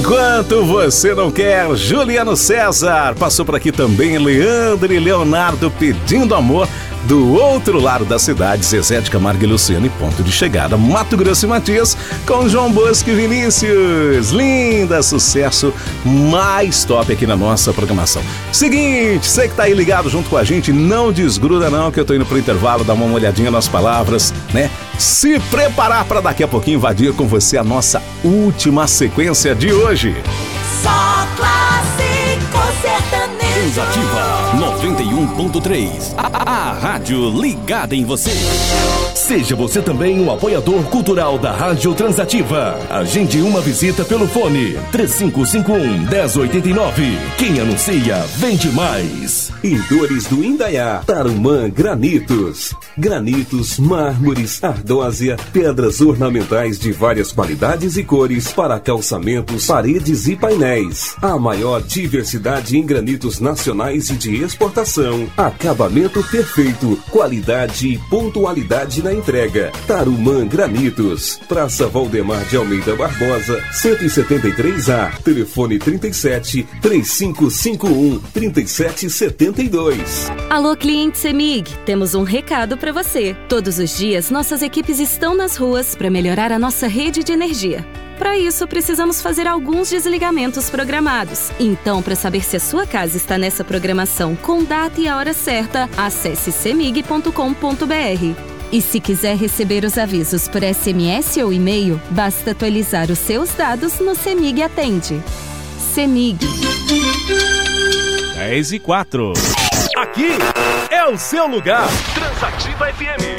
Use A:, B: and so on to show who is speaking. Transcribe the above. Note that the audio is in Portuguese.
A: Enquanto você não quer, Juliano César. Passou por aqui também Leandro e Leonardo pedindo amor. Do outro lado da cidade, Zezé de Camargo e Luciano e ponto de chegada, Mato Grosso e Matias, com João Bosco e Vinícius. Linda, sucesso mais top aqui na nossa programação. Seguinte, você que tá aí ligado junto com a gente, não desgruda não, que eu tô indo pro intervalo, dar uma olhadinha nas palavras, né? Se preparar para daqui a pouquinho invadir com você a nossa última sequência de hoje.
B: Só clássico sertanejo.
C: Ativa 91.3. A rádio ligada em você. Seja você também um apoiador cultural da Rádio Transativa. Agende uma visita pelo fone 3551-1089. Quem anuncia, vende mais.
D: Em Dores do Indaiá, Tarumã Granitos. Granitos, mármores, ardósia, pedras ornamentais de várias qualidades e cores para calçamentos, paredes e painéis. A maior diversidade em granitos nacionais e de exportação. Acabamento perfeito, qualidade e pontualidade na entrega. Tarumã Granitos. Praça Valdemar de Almeida Barbosa, 173A. Telefone 37 3551 3772.
E: Alô, cliente CEMIG, temos um recado para você. Todos os dias, nossas equipes estão nas ruas para melhorar a nossa rede de energia. Para isso, precisamos fazer alguns desligamentos programados. Então, para saber se a sua casa está nessa programação com data e a hora certa, acesse cemig.com.br. E se quiser receber os avisos por SMS ou e-mail, basta atualizar os seus dados no CEMIG Atende. CEMIG.
F: 10:04. Aqui é o seu lugar.
G: Transativa FM.